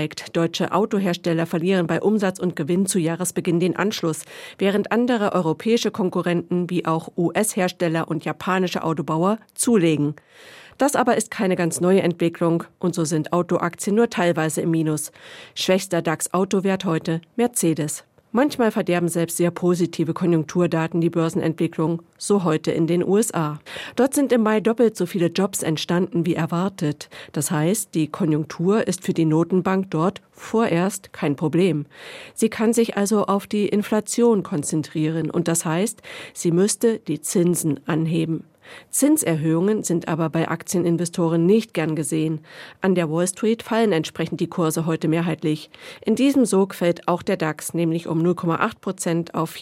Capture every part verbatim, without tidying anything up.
gezeigt. Deutsche Autohersteller verlieren bei Umsatz und Gewinn zu Jahresbeginn den Anschluss, während andere europäische Konkurrenten wie auch U S-Hersteller und japanische Autobauer zulegen. Das aber ist keine ganz neue Entwicklung und so sind Autoaktien nur teilweise im Minus. Schwächster DAX-Autowert heute Mercedes. Manchmal verderben selbst sehr positive Konjunkturdaten die Börsenentwicklung, so heute in den U S A. Dort sind im Mai doppelt so viele Jobs entstanden wie erwartet. Das heißt, die Konjunktur ist für die Notenbank dort vorerst kein Problem. Sie kann sich also auf die Inflation konzentrieren und das heißt, sie müsste die Zinsen anheben. Zinserhöhungen sind aber bei Aktieninvestoren nicht gern gesehen. An der Wall Street fallen entsprechend die Kurse heute mehrheitlich. In diesem Sog fällt auch der DAX, nämlich um null Komma acht Prozent auf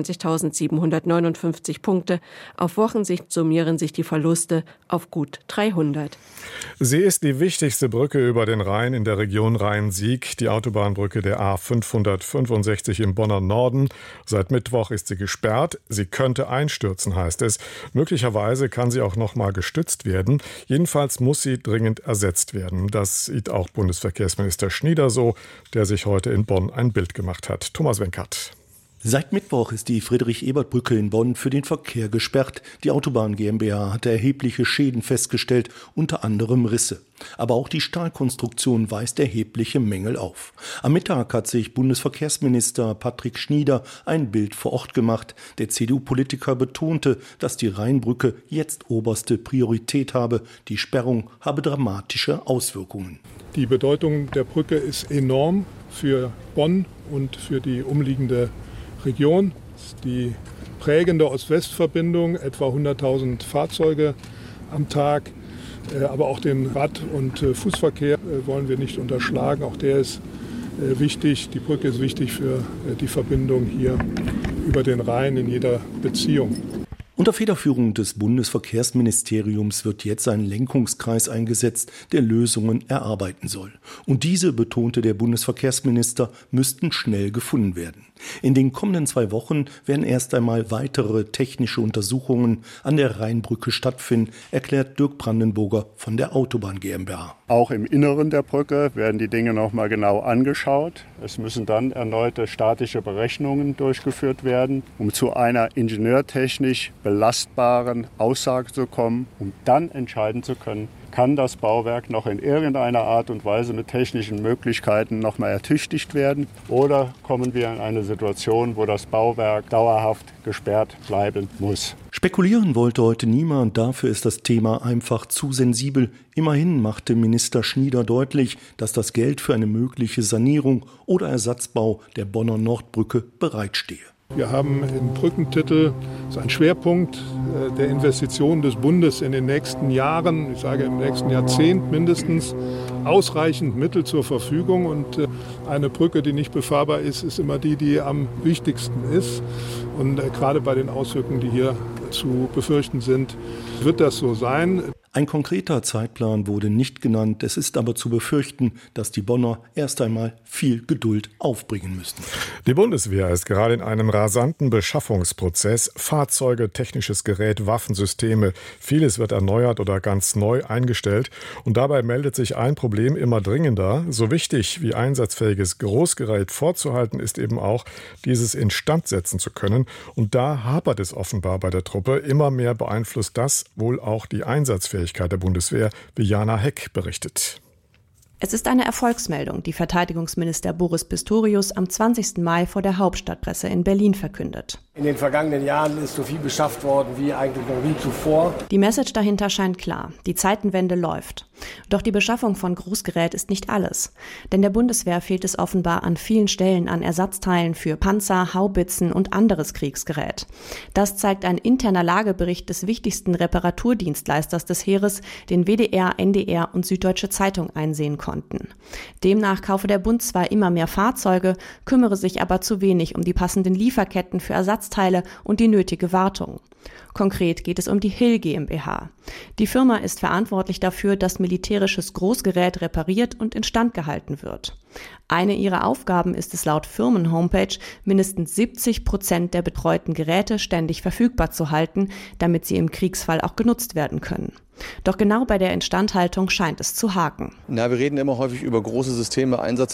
vierundzwanzigtausendsiebenhundertneunundfünfzig Punkte. Auf Wochensicht summieren sich die Verluste auf gut dreihundert. Sie ist die wichtigste Brücke über den Rhein in der Region Rhein-Sieg, die Autobahnbrücke der A fünfhundertfünfundsechzig im Bonner Norden. Seit Mittwoch ist sie gesperrt. Sie könnte einstürzen, heißt es. Möglicherweise kann sie auch noch mal gestützt werden. Jedenfalls muss sie dringend ersetzt werden. Das sieht auch Bundesverkehrsminister Schnieder so, der sich heute in Bonn ein Bild gemacht hat. Thomas Wenkert. Seit Mittwoch ist die Friedrich-Ebert-Brücke in Bonn für den Verkehr gesperrt. Die Autobahn GmbH hatte erhebliche Schäden festgestellt, unter anderem Risse. Aber auch die Stahlkonstruktion weist erhebliche Mängel auf. Am Mittag hat sich Bundesverkehrsminister Patrick Schnieder ein Bild vor Ort gemacht. Der C D U-Politiker betonte, dass die Rheinbrücke jetzt oberste Priorität habe. Die Sperrung habe dramatische Auswirkungen. Die Bedeutung der Brücke ist enorm für Bonn und für die umliegende Region. Die prägende Ost-West-Verbindung, etwa hunderttausend Fahrzeuge am Tag. Aber auch den Rad- und Fußverkehr wollen wir nicht unterschlagen. Auch der ist wichtig. Die Brücke ist wichtig für die Verbindung hier über den Rhein in jeder Beziehung. Unter Federführung des Bundesverkehrsministeriums wird jetzt ein Lenkungskreis eingesetzt, der Lösungen erarbeiten soll. Und diese, betonte der Bundesverkehrsminister, müssten schnell gefunden werden. In den kommenden zwei Wochen werden erst einmal weitere technische Untersuchungen an der Rheinbrücke stattfinden, erklärt Dirk Brandenburger von der Autobahn GmbH. Auch im Inneren der Brücke werden die Dinge noch mal genau angeschaut. Es müssen dann erneute statische Berechnungen durchgeführt werden, um zu einer ingenieurtechnisch belastbaren Aussage zu kommen, um dann entscheiden zu können, kann das Bauwerk noch in irgendeiner Art und Weise mit technischen Möglichkeiten noch mal ertüchtigt werden oder kommen wir in eine Situation, wo das Bauwerk dauerhaft gesperrt bleiben muss. Spekulieren wollte heute niemand, dafür ist das Thema einfach zu sensibel. Immerhin machte Minister Schnieder deutlich, dass das Geld für eine mögliche Sanierung oder Ersatzbau der Bonner Nordbrücke bereitstehe. Wir haben im Brückentitel so einen Schwerpunkt der Investitionen des Bundes in den nächsten Jahren, ich sage im nächsten Jahrzehnt mindestens, ausreichend Mittel zur Verfügung. Und eine Brücke, die nicht befahrbar ist, ist immer die, die am wichtigsten ist. Und gerade bei den Auswirkungen, die hier zu befürchten sind, wird das so sein. Ein konkreter Zeitplan wurde nicht genannt. Es ist aber zu befürchten, dass die Bonner erst einmal viel Geduld aufbringen müssen. Die Bundeswehr ist gerade in einem rasanten Beschaffungsprozess. Fahrzeuge, technisches Gerät, Waffensysteme. Vieles wird erneuert oder ganz neu eingestellt. Und dabei meldet sich ein Problem immer dringender. So wichtig wie einsatzfähiges Großgerät vorzuhalten, ist eben auch, dieses instand setzen zu können. Und da hapert es offenbar bei der Truppe. Immer mehr beeinflusst das wohl auch die Einsatzfähigkeit der Bundeswehr, wie Jana Heck berichtet. Es ist eine Erfolgsmeldung, die Verteidigungsminister Boris Pistorius am zwanzigsten Mai vor der Hauptstadtpresse in Berlin verkündet. In den vergangenen Jahren ist so viel beschafft worden wie eigentlich noch nie zuvor. Die Message dahinter scheint klar. Die Zeitenwende läuft. Doch die Beschaffung von Großgerät ist nicht alles. Denn der Bundeswehr fehlt es offenbar an vielen Stellen an Ersatzteilen für Panzer, Haubitzen und anderes Kriegsgerät. Das zeigt ein interner Lagebericht des wichtigsten Reparaturdienstleisters des Heeres, den W D R, N D R und Süddeutsche Zeitung einsehen konnten. Demnach kaufe der Bund zwar immer mehr Fahrzeuge, kümmere sich aber zu wenig um die passenden Lieferketten für Ersatzteile und die nötige Wartung. Konkret geht es um die Hill GmbH. Die Firma ist verantwortlich dafür, dass militärisches Großgerät repariert und instand gehalten wird. Eine ihrer Aufgaben ist es laut Firmen-Homepage, mindestens siebzig Prozent der betreuten Geräte ständig verfügbar zu halten, damit sie im Kriegsfall auch genutzt werden können. Doch genau bei der Instandhaltung scheint es zu haken. Na, wir reden immer häufig über große Systeme, Einsatz